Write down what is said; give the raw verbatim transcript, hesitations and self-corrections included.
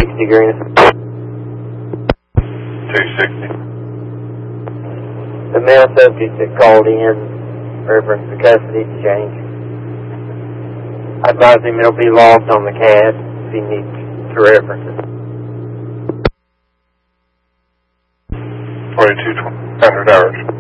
sixty Greenup. two sixty. The male subject that called in reference to custody exchange. I advise him it'll be logged on the C A D if he needs to reference it. twenty-two hundred hours.